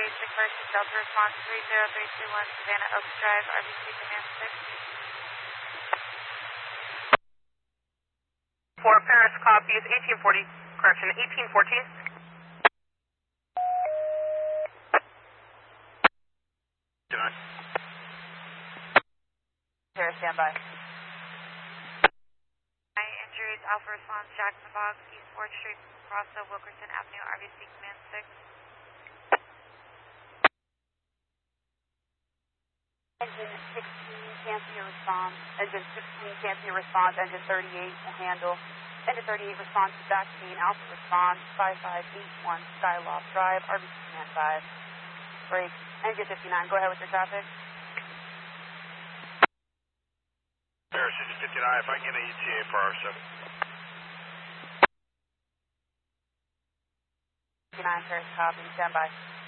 Versus Delta response 30321 Savannah Oaks Drive, RBC Command 6. For Paris copies 1840, correction, 1814. Paris, standby. Injuries, Alpha response, Jackson Box, East 4th Street, Crossville, Wilkerson Avenue, RBC Command 6. Engine 16, cancel your response. Engine 16, cancel your response. Engine 38 will handle. Engine 38 response to back main. Alpha response 5581 Skyloft Drive, RBC Command 5. Break. Engine 59, go ahead with your traffic. Paris, Engine 59, if I can get an ETA for R7. 59, Paris, copy, standby.